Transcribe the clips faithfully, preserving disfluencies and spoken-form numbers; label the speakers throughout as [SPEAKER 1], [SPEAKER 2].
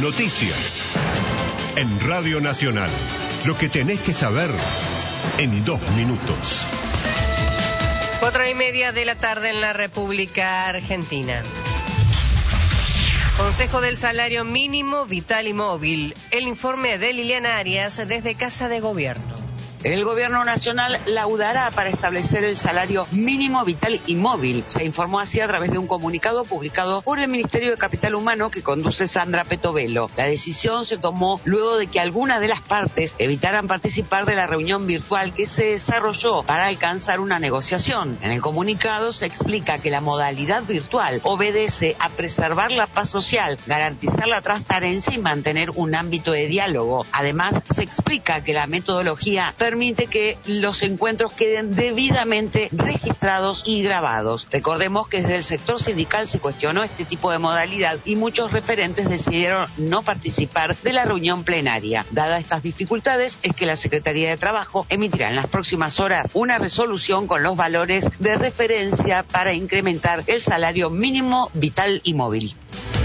[SPEAKER 1] Noticias. En Radio Nacional. Lo que tenés que saber en dos minutos.
[SPEAKER 2] Cuatro y media de la tarde en la República Argentina. Consejo del Salario Mínimo Vital y Móvil. El informe de Liliana Arias desde Casa de Gobierno.
[SPEAKER 3] El Gobierno Nacional laudará para establecer el salario mínimo vital y móvil. Se informó así a través de un comunicado publicado por el Ministerio de Capital Humano que conduce Sandra Petovelo. La decisión se tomó luego de que algunas de las partes evitaran participar de la reunión virtual que se desarrolló para alcanzar una negociación. En el comunicado se explica que la modalidad virtual obedece a preservar la paz social, garantizar la transparencia y mantener un ámbito de diálogo. Además, se explica que la metodología permite que los encuentros queden debidamente registrados y grabados. Recordemos que desde el sector sindical se cuestionó este tipo de modalidad y muchos referentes decidieron no participar de la reunión plenaria. Dadas estas dificultades, es que la Secretaría de Trabajo emitirá en las próximas horas una resolución con los valores de referencia para incrementar el salario mínimo vital y móvil.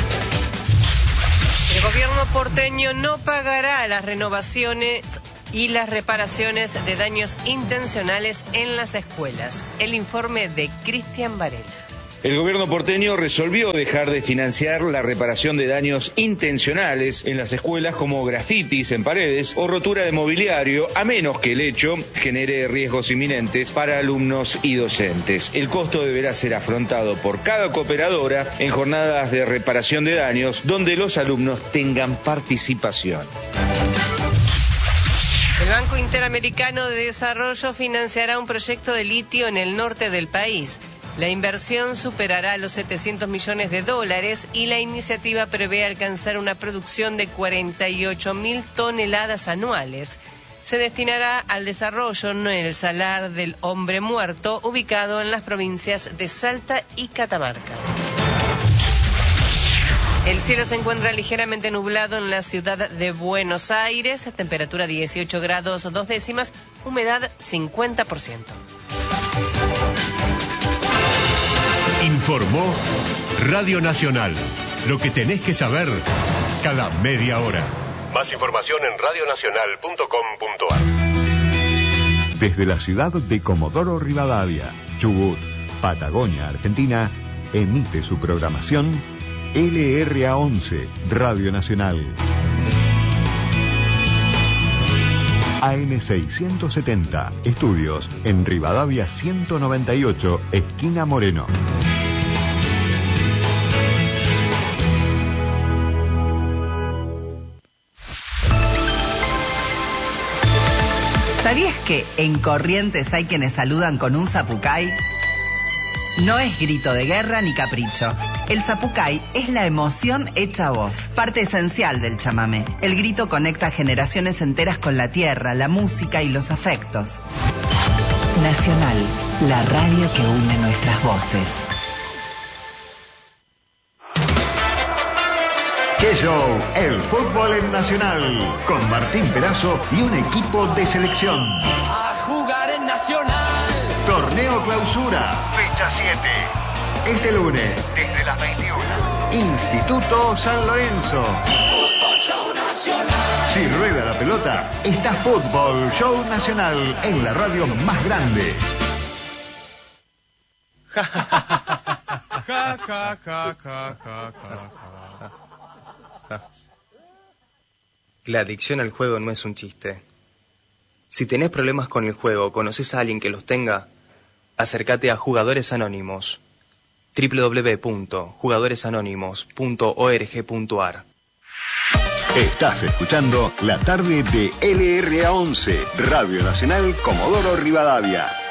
[SPEAKER 2] El gobierno porteño no pagará las renovaciones y las reparaciones de daños intencionales en las escuelas. El informe de Cristian Varela.
[SPEAKER 4] El gobierno porteño resolvió dejar de financiar la reparación de daños intencionales en las escuelas como grafitis en paredes o rotura de mobiliario, a menos que el hecho genere riesgos inminentes para alumnos y docentes. El costo deberá ser afrontado por cada cooperadora en jornadas de reparación de daños donde los alumnos tengan participación.
[SPEAKER 2] El Banco Interamericano de Desarrollo financiará un proyecto de litio en el norte del país. La inversión superará los setecientos millones de dólares y la iniciativa prevé alcanzar una producción de cuarenta y ocho mil toneladas anuales. Se destinará al desarrollo en el Salar del Hombre Muerto, ubicado en las provincias de Salta y Catamarca. El cielo se encuentra ligeramente nublado en la ciudad de Buenos Aires, temperatura dieciocho grados dos décimas, humedad cincuenta por ciento.
[SPEAKER 1] Informó Radio Nacional. Lo que tenés que saber cada media hora. Más información en radio nacional punto com punto a r.
[SPEAKER 5] Desde la ciudad de Comodoro Rivadavia, Chubut, Patagonia, Argentina, emite su programación L R A once, Radio Nacional. A M seiscientos setenta, estudios en Rivadavia ciento noventa y ocho, esquina Moreno.
[SPEAKER 6] ¿Sabías que en Corrientes hay quienes saludan con un zapucay? No es grito de guerra ni capricho. El zapucay es la emoción hecha voz, parte esencial del chamamé. El grito conecta generaciones enteras con la tierra, la música y los afectos.
[SPEAKER 7] Nacional, la radio que une nuestras voces.
[SPEAKER 5] ¡Qué show! El fútbol en Nacional, con Martín Perazo y un equipo de selección.
[SPEAKER 8] A jugar en Nacional.
[SPEAKER 5] Torneo Clausura, fecha siete. Este lunes, desde las veintiuna. Instituto San Lorenzo.
[SPEAKER 8] Fútbol Show Nacional.
[SPEAKER 5] Si rueda la pelota, está Fútbol Show Nacional en la radio más grande.
[SPEAKER 9] Ja, ja, ja, ja, ja, ja, ja, ja. La adicción al juego no es un chiste. Si tenés problemas con el juego o conoces a alguien que los tenga, acércate a Jugadores Anónimos. doble u doble u doble u punto jugadores anónimos punto org punto a r.
[SPEAKER 5] Estás escuchando la tarde de L R A once, Radio Nacional Comodoro Rivadavia.